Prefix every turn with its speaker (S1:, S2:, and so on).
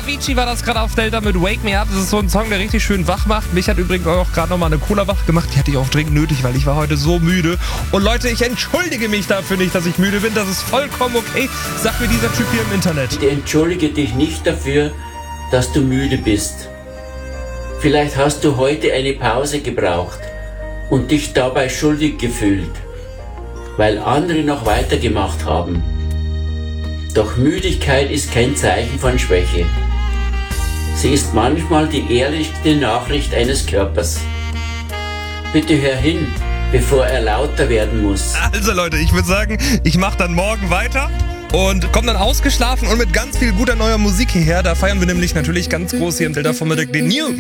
S1: Avicii war das gerade auf Delta mit Wake Me Up. Das ist so ein Song, der richtig schön wach macht. Mich hat übrigens auch gerade nochmal eine Cola wach gemacht. Die hatte ich auch dringend nötig, weil ich war heute so müde. Und Leute, ich entschuldige mich dafür nicht, dass ich müde bin. Das ist vollkommen okay, sagt mir dieser Typ hier im Internet.
S2: Entschuldige dich nicht dafür, dass du müde bist. Vielleicht hast du heute eine Pause gebraucht und dich dabei schuldig gefühlt, weil andere noch weitergemacht haben. Doch Müdigkeit ist kein Zeichen von Schwäche. Sie ist manchmal die ehrlichste Nachricht eines Körpers. Bitte hör hin, bevor er lauter werden muss.
S1: Also Leute, ich würde sagen, ich mache dann morgen weiter und komme dann ausgeschlafen und mit ganz viel guter neuer Musik hierher. Da feiern wir nämlich natürlich ganz groß hier im Delta Vormittag den New